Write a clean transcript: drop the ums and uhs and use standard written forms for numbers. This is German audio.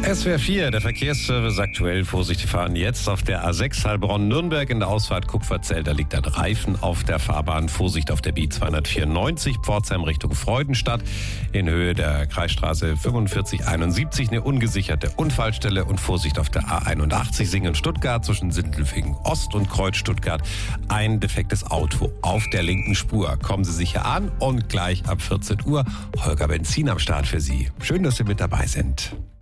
SWR 4, der Verkehrsservice aktuell. Vorsicht, die fahren jetzt auf der A6 Heilbronn-Nürnberg in der Ausfahrt Kupferzell. Da liegt ein Reifen auf der Fahrbahn. Vorsicht auf der B 294 Pforzheim Richtung Freudenstadt. In Höhe der Kreisstraße 4571 eine ungesicherte Unfallstelle. Und Vorsicht auf der A81 Singen-Stuttgart zwischen Sindelfingen Ost und Kreuz Stuttgart. Ein defektes Auto auf der linken Spur. Kommen Sie sicher an und gleich ab 14 Uhr Holger Benzin am Start für Sie. Schön, dass Sie mit dabei sind.